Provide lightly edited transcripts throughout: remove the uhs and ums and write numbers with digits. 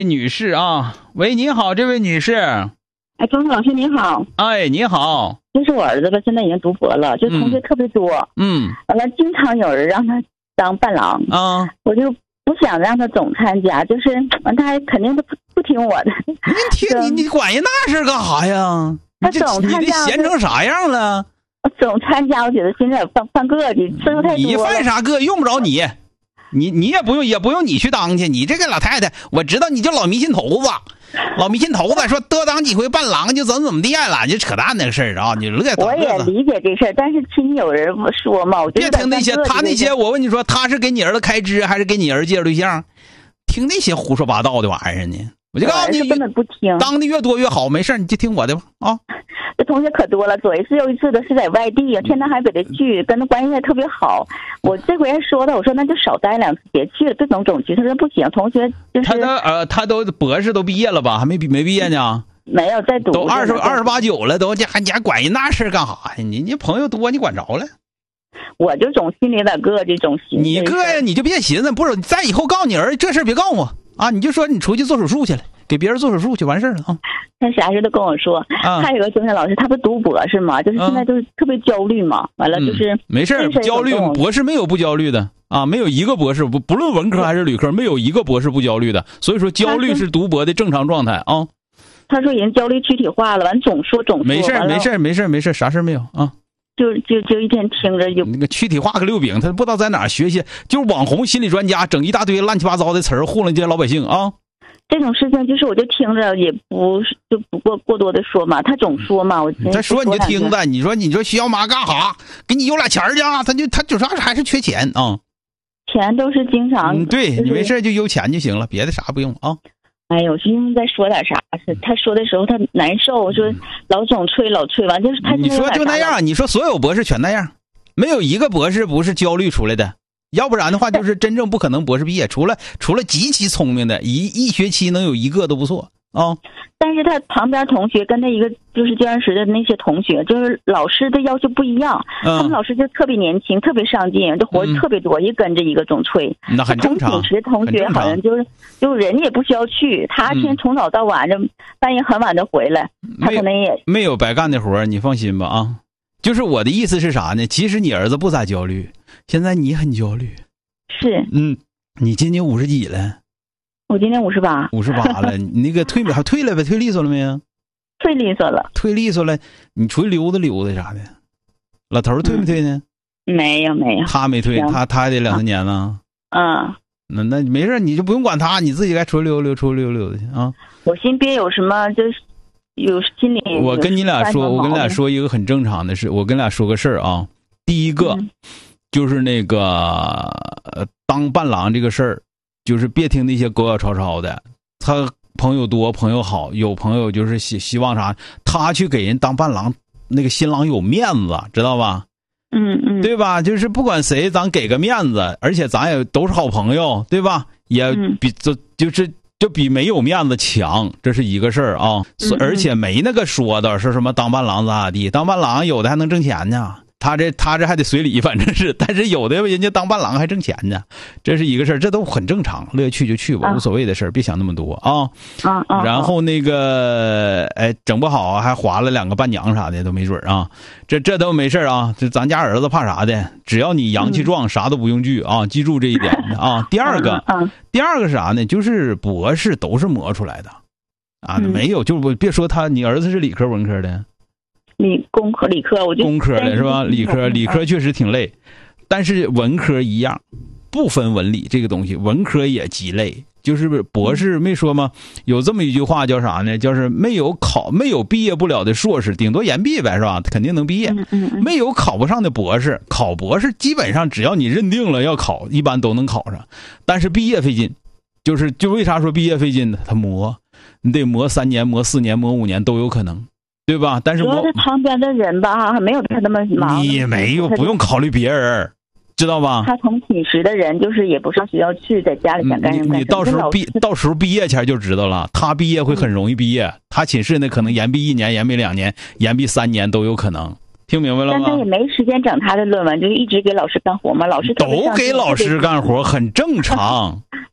女士啊，喂，你好，这位女士。 哎，钟老师您好。 哎，你好。 就是我儿子吧，现在已经读博了，就同学特别多。完了，经常有人让他当伴郎啊， 我就不想让他总参加，就是他还肯定不听我的。 你管人那事干啥呀？ 他总参加， 你闲成啥样了？ 总参加，我觉得现在犯个的岁数太多了。 你犯啥个？用不着你。你也不用你去当去，你这个老太太，我知道你就老迷信头子，说多当几回伴郎就怎么地了，就扯淡那个事儿啊，你乐。 我也理解这事儿，但是亲有人说嘛，我别听那些，他那些，我问你说，他是给你儿子开支还是给你儿子介绍对象？听那些胡说八道的玩意儿呢？我就告诉你， 根本不听， 当的越多越好，没事你就听我的吧啊。 这同学可多了，左一次右一次的，是在外地啊，天南海北的去，跟他关系还特别好。我这回还说他，我说那就少待2次，别去了，这种总去。他说不行，同学就是他都博士都毕业了吧？还没毕业呢？ 没有在读， 都28、9了，都你还管人那事干啥呀？你朋友多，你管着了？ 我就总心里有点膈应，总寻思你膈应你就别寻思，不是再以后告诉你儿子这事别告诉我啊，你就说你出去做手术去了。给别人做手术就完事了啊！ 他啥事都跟我说。还有个中学老师，他不读博士嘛，就是现在就是特别焦虑嘛。完了就是没事，焦虑博士没有不焦虑的啊，没有一个博士不论文科还是理科，没有一个博士不焦虑的。所以说焦虑是读博的正常状态啊。 他说已经焦虑躯体化了，完总说。 没事，啥事没有啊。 就一天听着就那个躯体化个溜饼，他不知道在哪儿学习，就是网红心理专家整一大堆乱七八糟的词儿糊弄这些老百姓啊。 这种事情就是我就听着也不过多的说嘛，他总说嘛， 他说你就听着，你说需要妈干啥？给你有俩钱去啊？他主要还是缺钱啊。 钱都是经常。 对，你没事就有钱就行了，别的啥不用啊。 哎呦，我寻思再说点啥是？他说的时候他难受，我说老总催完就是他。 你说就那样，你说所有博士全那样，没有一个博士不是焦虑出来的。要不然的话，就是真正不可能博士毕业，除了极其聪明的，一学期能有一个都不错啊。 但是他旁边同学跟他一个就是教师的那些同学，就是老师的要求不一样，他们老师就特别年轻，特别上进，这活特别多，一跟着一个总催。 那很正常。 同寝室同学好像就是人也不需要去，他天从早到晚的，半夜很晚的回来，他可能也没有白干的活，你放心吧啊。就是我的意思是啥呢？其实你儿子不咋焦虑。现在你很焦虑， 是你今年50几了？ 我今年58 了。你那个退了呗？退利索了没有？ 退利索了， 你出去溜达溜达啥的。老头退没退呢？ 没有。 他没退，他还得2、3年呢。那没事，你就不用管他，你自己该出去溜溜的去啊。 我心边有什么就是有心里。 我跟你俩说一个很正常的事，我跟俩说个事儿啊。第一个。就是那个当伴郎这个事儿，就是别听那些狗咬吵吵的。他朋友多，朋友好，有朋友就是希望啥，他去给人当伴郎，那个新郎有面子，知道吧？对吧？就是不管谁，咱给个面子，而且咱也都是好朋友，对吧？也比就比没有面子强，这是一个事儿啊。而且没那个说的什么当伴郎咋地，当伴郎有的还能挣钱呢。他这还得随礼，反正是，但是有的人家当伴郎还挣钱呢，这是一个事儿，这都很正常，乐意去就去吧，无所谓的事儿，别想那么多啊。然后那个，整不好还划了2个伴娘啥的都没准啊，这都没事啊，这咱家儿子怕啥的？只要你阳气壮，啥都不用惧啊，记住这一点啊。第二个是啥呢？就是博士都是磨出来的啊，没有，就别说你儿子是理科文科的。 工科理科，我就工科的是吧？理科确实挺累，但是文科一样，不分文理这个东西，文科也极累。就是博士没说吗？有这么一句话叫啥呢？就是没有毕业不了的硕士，顶多延毕呗，是吧？肯定能毕业。没有考不上的博士，考博士基本上只要你认定了要考，一般都能考上。但是毕业费劲，就为啥说毕业费劲呢？他你得磨3年、磨4年、磨5年都有可能。对吧？但是我旁边的人吧，还没有他那么忙。 你没有不用考虑别人，知道吧？ 他同寝室的人就是也不上学校去，在家里想干什么。 你到时候毕业前就知道了，他毕业会很容易毕业，他寝室呢可能延毕1年、延毕2年、延毕3年都有可能。听明白了吗？ 但他也没时间整他的论文，就一直给老师干活嘛。老师都给老师干活，很正常。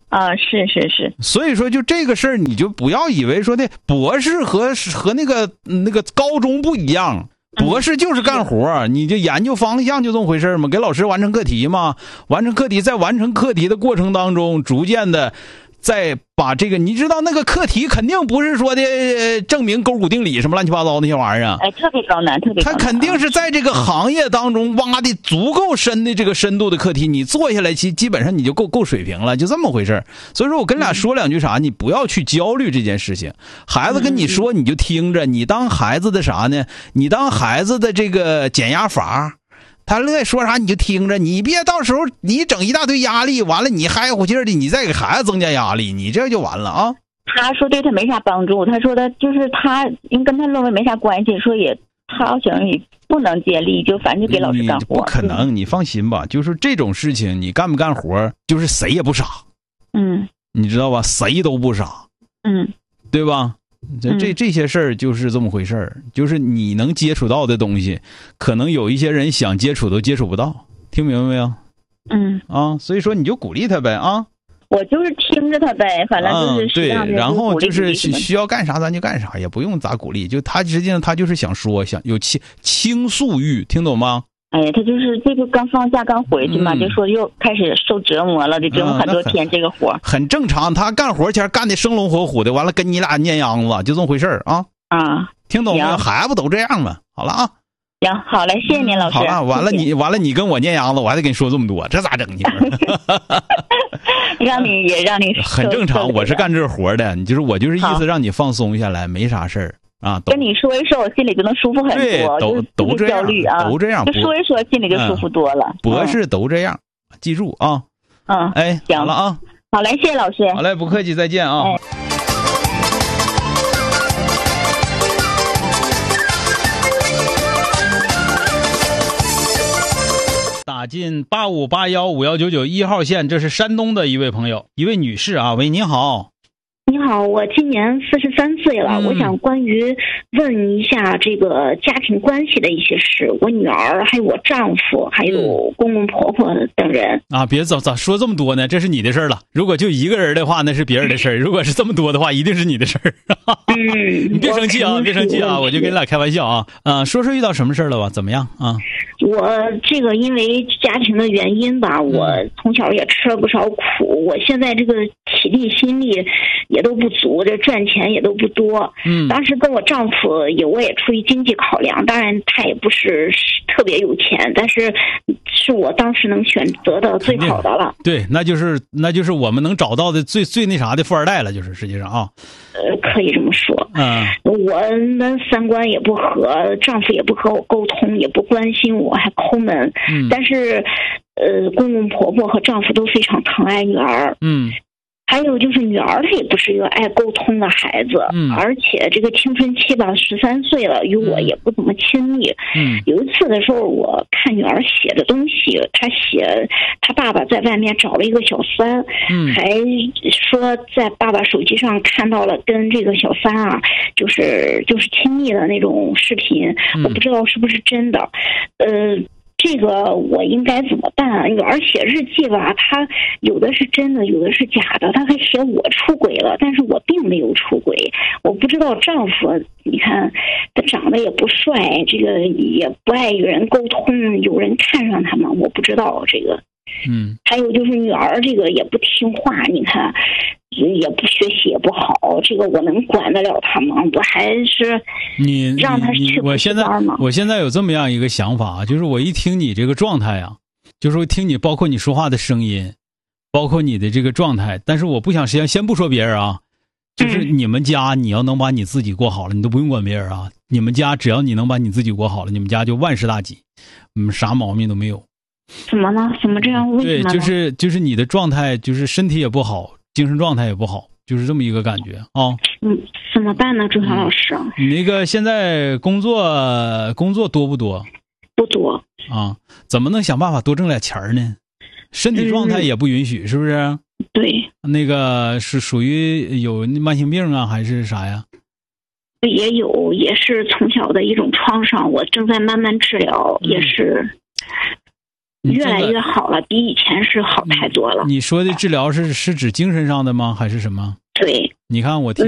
啊，是。 所以说，就这个事儿，你就不要以为说的博士和那个高中不一样。博士就是干活，你这研究方向就这么回事嘛，给老师完成课题嘛，完成课题，在完成课题的过程当中，逐渐的再把这个，你知道那个课题肯定不是说的证明勾股定理什么乱七八糟那些玩意儿啊， 哎，特别高难， 他肯定是在这个行业当中挖的足够深的这个深度的课题，你做下来基本上你就够水平了，就这么回事。所以说我跟俩说两句啥，你不要去焦虑这件事情，孩子跟你说你就听着，你当孩子的啥呢？你当孩子的这个减压阀。他乐意说啥你就听着，你别到时候你整一大堆压力，完了你嗨乎劲儿的，你再给孩子增加压力，你这就完了啊。 他说对他没啥帮助，他说的就是他跟他论文没啥关系，说也他好像也不能接力，就反正就给老师干活。 不可能，你放心吧，就是这种事情你干不干活，就是谁也不傻，你知道吧？谁都不傻，对吧？这些事儿就是这么回事儿，就是你能接触到的东西，可能有一些人想接触都接触不到，听明白没有？所以说你就鼓励他呗啊。 我就是听着他呗，反正就是对，然后就是需要干啥咱就干啥，也不用咋鼓励，就他实际上他就是想说，想有倾诉欲，听懂吗？ 哎呀，他就是这个刚放假刚回去嘛，就说又开始受折磨了，得折磨很多天这个活， 很正常。他干活前干的生龙活虎的，完了跟你俩念秧子，就这么回事儿啊。听懂没有？孩子不都这样吗？好了啊。 行，好嘞，谢谢您老师。 好了，完了你跟我念秧子，我还得跟你说这么多，这咋整去？ 让你很正常，我是干这活的，我就是意思让你放松下来，没啥事儿。 跟你说一说，我心里就能舒服很多。 都这样， 焦虑啊， 都这样， 就说一说，心里就舒服多了。 博士都这样，记住啊。哎， 行好了啊。 好嘞，谢谢老师。 好嘞，不客气，再见啊。打进85815199号线，这是山东的一位朋友，一位女士啊。喂，您好。 你好，我今年43岁了，我想问一下这个家庭关系的一些事，我女儿还有我丈夫还有公公婆婆等人啊。别咋说这么多呢？这是你的事儿了。如果就一个人的话，那是别人的事儿；如果是这么多的话，一定是你的事儿。你别生气啊，别生气啊，我就跟你俩开玩笑啊。说说遇到什么事儿了吧？怎么样啊？ 我这个因为家庭的原因吧，我从小也吃了不少苦，我现在这个体力心力也都不足，这赚钱也都不多。当时跟我丈夫我也出于经济考量，当然他也不是特别有钱，但是是我当时能选择的最好的了。 对，那就是我们能找到的最那啥的富二代了，就是实际上啊。 可以这么说。我们三观也不合，丈夫也不和我沟通，也不关心我，还抠门。但是公公婆婆和丈夫都非常疼爱女儿。还有就是女儿她也不是一个爱沟通的孩子，而且这个青春期吧，13岁了，与我也不怎么亲密。有一次的时候，我看女儿写的东西，她写她爸爸在外面找了一个小三，还说在爸爸手机上看到了跟这个小三啊，就是亲密的那种视频，我不知道是不是真的。这个我应该怎么办啊？女儿写日记吧，她有的是真的，有的是假的。她还写我出轨了，但是我并没有出轨。我不知道丈夫，你看他长得也不帅，这个也不爱与人沟通，有人看上他吗？我不知道这个。还有就是女儿这个也不听话，你看也不学习也不好，这个我能管得了她吗？我还是让她去补习班吗？ 我现在有这么样一个想法，就是我一听你这个状态啊，就是听你包括你说话的声音，包括你的这个状态，但是我不想先不说别人啊，就是你们家你要能把你自己过好了，你都不用管别人啊。你们家只要你能把你自己过好了，你们家就万事大吉，啥毛病都没有。 怎么呢？怎么这样？为什么呢？ 对，就是你的状态，就是身体也不好，精神状态也不好，就是这么一个感觉啊。 怎么办呢，朱强老师？ 你那个现在工作多不多？ 不多啊。怎么能想办法多挣点钱呢？身体状态也不允许，是不是？ 对。 那个是属于有慢性病啊，还是啥呀？ 也有，也是从小的一种创伤，我正在慢慢治疗，也是。 越来越好了，比以前是好太多了。 你说的治疗是指精神上的吗？还是什么？ 对， 你看我听